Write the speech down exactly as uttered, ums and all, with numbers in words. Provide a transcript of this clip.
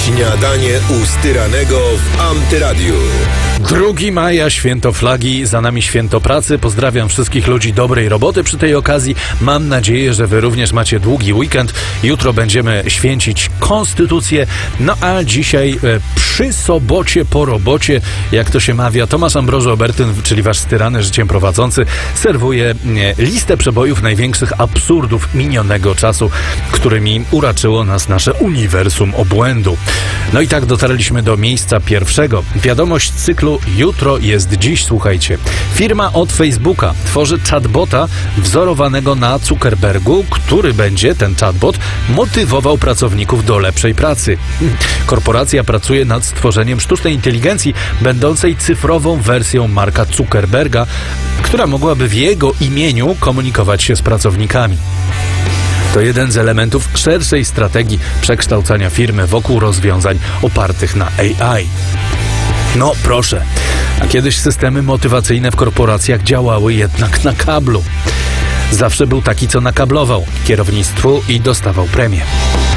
Śniadanie u Styranego w Antyradiu. drugiego maja, święto flagi, za nami święto pracy. Pozdrawiam wszystkich ludzi dobrej roboty przy tej okazji. Mam nadzieję, że wy również macie długi weekend. Jutro będziemy święcić Konstytucję. No a dzisiaj e, przy sobocie po robocie, jak to się mawia, Tomasz Ambroży Obertyn, czyli wasz styrany życiem prowadzący, serwuje e, listę przebojów największych absurdów minionego czasu, którymi uraczyło nas nasze uniwersum obłędu. No i tak dotarliśmy do miejsca pierwszego. Wiadomość z cyklu Jutro jest dziś, słuchajcie. Firma od Facebooka tworzy chatbota wzorowanego na Zuckerbergu, który będzie, ten chatbot, motywował pracowników do lepszej pracy. Korporacja pracuje nad stworzeniem sztucznej inteligencji, będącej cyfrową wersją Marka Zuckerberga, która mogłaby w jego imieniu komunikować się z pracownikami. To jeden z elementów szerszej strategii przekształcania firmy wokół rozwiązań opartych na A I. No proszę, a kiedyś systemy motywacyjne w korporacjach działały jednak na kablu. Zawsze był taki, co nakablował kierownictwu i dostawał premię.